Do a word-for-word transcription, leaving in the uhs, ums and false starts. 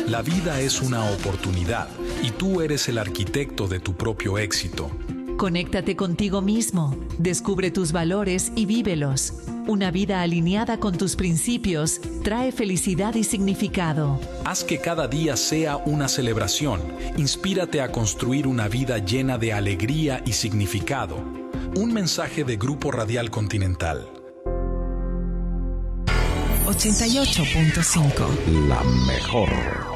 La vida es una oportunidad y tú eres el arquitecto de tu propio éxito. Conéctate contigo mismo, descubre tus valores y vívelos. Una vida alineada con tus principios trae felicidad y significado. Haz que cada día sea una celebración. Inspírate a construir una vida llena de alegría y significado. Un mensaje de Grupo Radial Continental. ochenta y ocho punto cinco. La mejor.